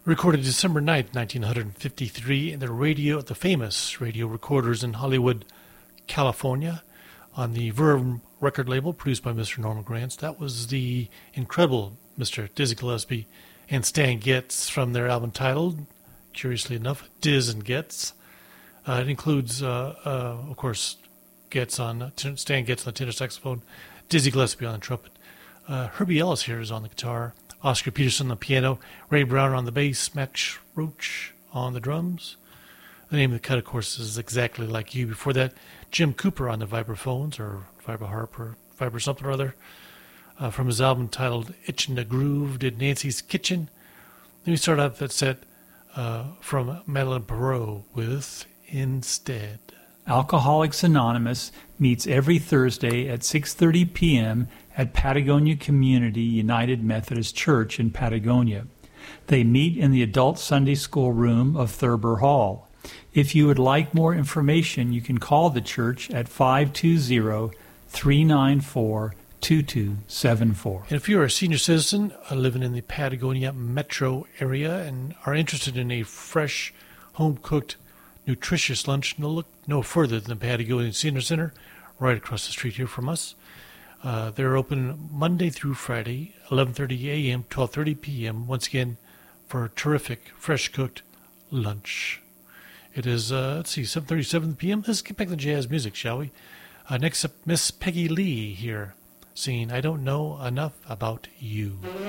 Recorded December 9th, 1953 in the famous radio recorders in Hollywood, California, on the Verve record label produced by Mr. Norman Granz. That was the incredible Mr. Dizzy Gillespie and Stan Getz from their album titled, curiously enough, Diz and Getz. It includes, of course, Stan Getz on the tenor saxophone, Dizzy Gillespie on the trumpet. Herbie Ellis here is on the guitar, Oscar Peterson on the piano, Ray Brown on the bass, Max Roach on the drums. The name of the cut, of course, is Exactly Like You. Before that, Jim Cooper on the vibraphones, or vibra-harp, or vibra something or other. From his album titled Itchin' to Groove, did Nancy's Kitchen. Then we start out that set from Madeline Perot with Instead. Alcoholics Anonymous meets every Thursday at 6:30 p.m. at Patagonia Community United Methodist Church in Patagonia. They meet in the Adult Sunday School room of Thurber Hall. If you would like more information, you can call the church at 520-394-2274. And if you're a senior citizen living in the Patagonia metro area and are interested in a fresh, home-cooked, nutritious lunch, look no further than the Patagonia Senior Center, right across the street here from us. They're open Monday through Friday, 11:30 a.m., 12:30 p.m., once again, for a terrific, fresh-cooked lunch. It is, 7:37 p.m. Let's get back to jazz music, shall we? Next up, Miss Peggy Lee here, singing I Don't Know Enough About You.